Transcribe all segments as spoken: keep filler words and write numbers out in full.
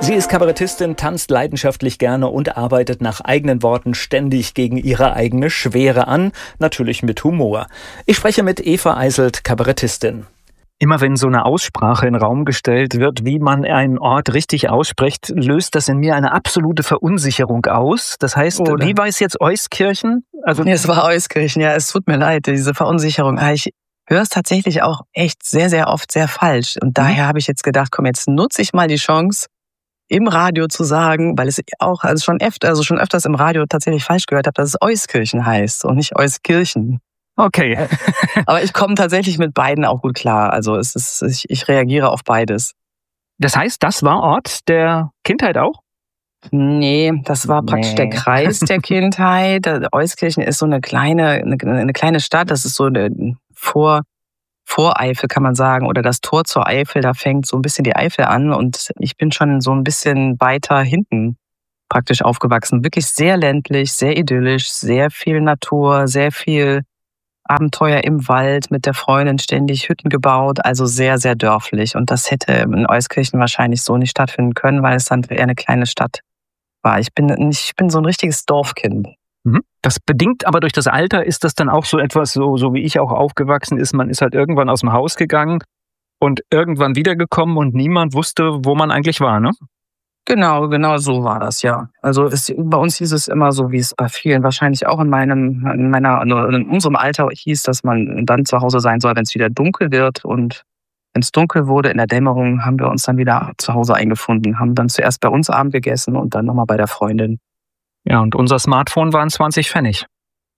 Sie ist Kabarettistin, tanzt leidenschaftlich gerne und arbeitet nach eigenen Worten ständig gegen ihre eigene Schwere an, natürlich mit Humor. Ich spreche mit Eva Eiselt, Kabarettistin. Immer wenn so eine Aussprache in den Raum gestellt wird, wie man einen Ort richtig ausspricht, löst das in mir eine absolute Verunsicherung aus. Das heißt, Oder? wie war es jetzt Euskirchen? Also nee, es war Euskirchen, ja, es tut mir leid, diese Verunsicherung. Ich höre es tatsächlich auch echt sehr, sehr oft sehr falsch. Und daher mhm. habe ich jetzt gedacht, komm, jetzt nutze ich mal die Chance, im Radio zu sagen, weil es auch also schon öfter, also schon öfters im Radio tatsächlich falsch gehört habe, dass es Euskirchen heißt und nicht Euskirchen. Okay. Aber ich komme tatsächlich mit beiden auch gut klar. Also es ist, ich, ich reagiere auf beides. Das heißt, das war Ort der Kindheit auch? Nee, das war praktisch nee. der Kreis der Kindheit. Euskirchen ist so eine kleine, eine, eine kleine Stadt. Das ist so eine Vor, Voreifel, kann man sagen. Oder das Tor zur Eifel, da fängt so ein bisschen die Eifel an. Und ich bin schon so ein bisschen weiter hinten praktisch aufgewachsen. Wirklich sehr ländlich, sehr idyllisch, sehr viel Natur, sehr viel Abenteuer im Wald, mit der Freundin ständig Hütten gebaut, also sehr, sehr dörflich. Und das hätte in Euskirchen wahrscheinlich so nicht stattfinden können, weil es dann eher eine kleine Stadt war. Ich bin, ich bin so ein richtiges Dorfkind. Das bedingt aber durch das Alter ist das dann auch so etwas, so, so wie ich auch aufgewachsen ist. Man ist halt irgendwann aus dem Haus gegangen und irgendwann wiedergekommen und niemand wusste, wo man eigentlich war, ne? Genau, genau so war das, ja. Also es, bei uns hieß es immer so, wie es bei vielen wahrscheinlich auch in meinem, in meiner, in unserem Alter hieß, dass man dann zu Hause sein soll, wenn es wieder dunkel wird. Und wenn es dunkel wurde in der Dämmerung, haben wir uns dann wieder zu Hause eingefunden, haben dann zuerst bei uns Abend gegessen und dann nochmal bei der Freundin. Ja, und unser Smartphone waren zwanzig Pfennig.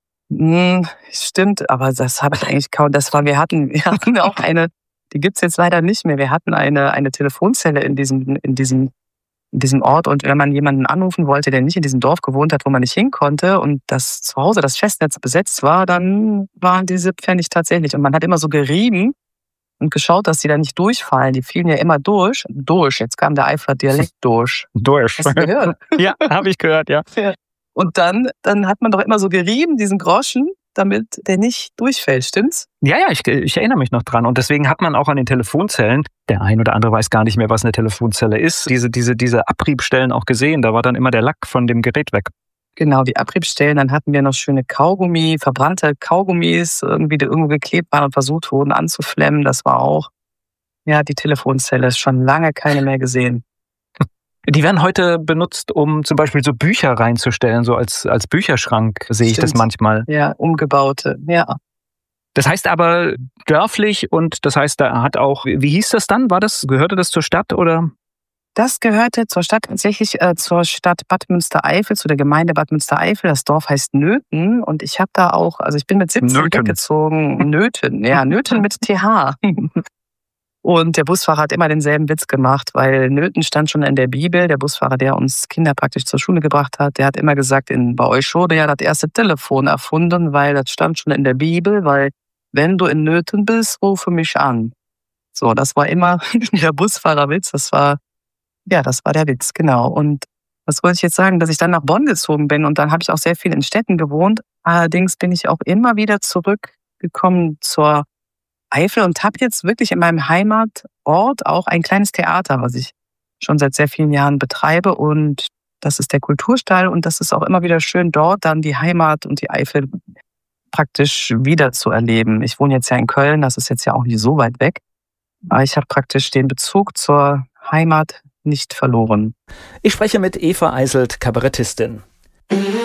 Hm, stimmt, aber das habe ich eigentlich kaum. Das war, wir hatten, wir hatten auch eine, die gibt's jetzt leider nicht mehr. Wir hatten eine, eine Telefonzelle in diesem, in diesem in diesem Ort, und wenn man jemanden anrufen wollte, der nicht in diesem Dorf gewohnt hat, wo man nicht hin konnte und das zu Hause das Festnetz besetzt war, dann waren diese Pfennig tatsächlich. Und man hat immer so gerieben und geschaut, dass die da nicht durchfallen. Die fielen ja immer durch. Durch, jetzt kam der Eifeler Dialekt durch. Durch. Hast du gehört? Ja, habe ich gehört, ja. ja. Und dann, dann hat man doch immer so gerieben, diesen Groschen, damit der nicht durchfällt, stimmt's? Ja, ja, ich, ich erinnere mich noch dran. Und deswegen hat man auch an den Telefonzellen, der ein oder andere weiß gar nicht mehr, was eine Telefonzelle ist, diese, diese, diese Abriebstellen auch gesehen. Da war dann immer der Lack von dem Gerät weg. Genau, die Abriebstellen. Dann hatten wir noch schöne Kaugummi, verbrannte Kaugummis, irgendwie, die irgendwo geklebt waren und versucht wurden anzuflemmen. Das war auch, ja, die Telefonzelle. Ist schon lange keine mehr gesehen. Die werden heute benutzt, um zum Beispiel so Bücher reinzustellen, so als, als Bücherschrank sehe ich das manchmal. Ja, umgebaute, ja. Das heißt aber dörflich, und das heißt, da hat auch, wie hieß das dann? War das, gehörte das zur Stadt oder? Das gehörte zur Stadt, tatsächlich äh, zur Stadt Bad Münstereifel, zu der Gemeinde Bad Münstereifel. Das Dorf heißt Nöthen und ich habe da auch, also ich bin mit siebzehn Nöthen. weggezogen. Nöthen, ja, Nöthen mit T H. Und der Busfahrer hat immer denselben Witz gemacht, weil Nöthen stand schon in der Bibel. Der Busfahrer, der uns Kinder praktisch zur Schule gebracht hat, der hat immer gesagt, in, bei euch wurde ja das erste Telefon erfunden, weil das stand schon in der Bibel, weil wenn du in Nöthen bist, rufe mich an. So, das war immer der Busfahrerwitz. Das war, ja, das war der Witz, genau. Und was wollte ich jetzt sagen, dass ich dann nach Bonn gezogen bin und dann habe ich auch sehr viel in Städten gewohnt. Allerdings bin ich auch immer wieder zurückgekommen zur Eifel und habe jetzt wirklich in meinem Heimatort auch ein kleines Theater, was ich schon seit sehr vielen Jahren betreibe, und das ist der Kulturstall, und das ist auch immer wieder schön, dort dann die Heimat und die Eifel praktisch wieder zu erleben. Ich wohne jetzt ja in Köln, das ist jetzt ja auch nicht so weit weg, aber ich habe praktisch den Bezug zur Heimat nicht verloren. Ich spreche mit Eva Eiselt, Kabarettistin.